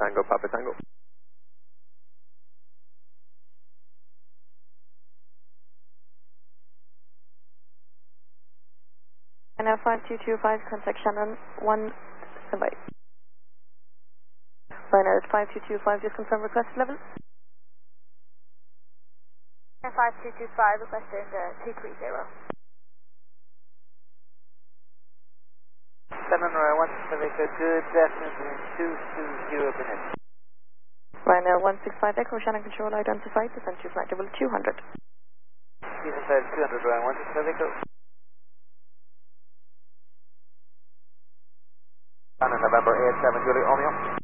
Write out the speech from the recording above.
Tango, Papa Tango. Ryanair 5225, contact Shannon 1, standby. Ryanair 5225, just confirm request level. Ryanair 5225, requesting 230. 701 Pacific, good destination 220 per minute. Ryanair 165 Echo, Shannon control identified, descent to flight level 200. Descent flight 200, Ryanair 165 Echo. November 87, Julie Romeo.